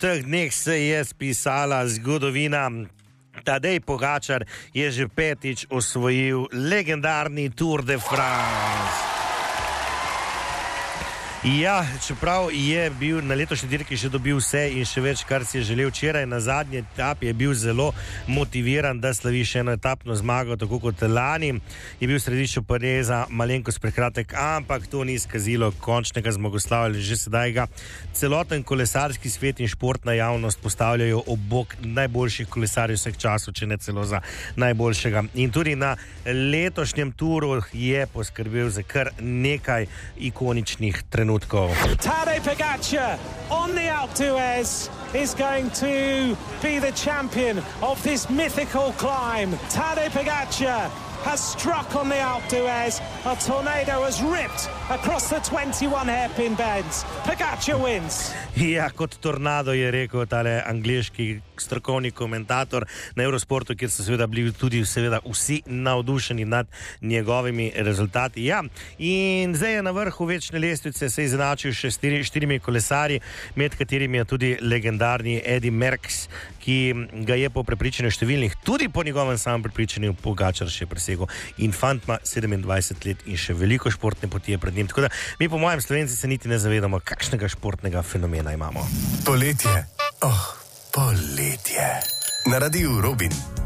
teh dneh se je spisala zgodovina. Tadej Pogačar je že 5. osvojil legendarni Tour de France. Ja, čeprav je bil na letošnji dirki še dobil vse in še več, kar si je želel. Včeraj na zadnji etapi je bil zelo motiviran, da slavi še eno etapno zmago, tako kot lani. Je bil v središču Pariza malenkost prekratek, ampak to ni skazilo končnega zmagoslavja. Že sedaj ga celoten kolesarski svet in športna javnost postavljajo ob bok najboljših kolesarjev vseh časov, če ne celo za najboljšega. In tudi na letošnjem turu je poskrbel za kar nekaj ikoničnih trenutkov. Tadej Pogačar on the Alpe d'Huez is going to be the champion of this mythical climb. Tadej Pogačar has struck on the Alpe d'Huez. A tornado has ripped across the 21 hairpin bends. Pogačar wins. Ja, kot tornado je rekel tale angleški strokovni komentator na Eurosportu, kjer so seveda bili tudi vsi navdušeni nad njegovimi rezultati. Ja, in zdaj je na vrhu večne lestvice se izenačil še štirimi kolesarji, med katerimi je tudi legendarni Eddy Merckx, ki ga je po prepričanju številnih, tudi po njegovem samem prepričanju, Pogačar še presegel. In fant ima 27 let in še veliko športne poti je pred njim. Tako da mi po mojem Slovenci se niti ne zavedamo, kakšnega športnega fenomena imamo. Poletje. Poletje. Na Radiu Robin.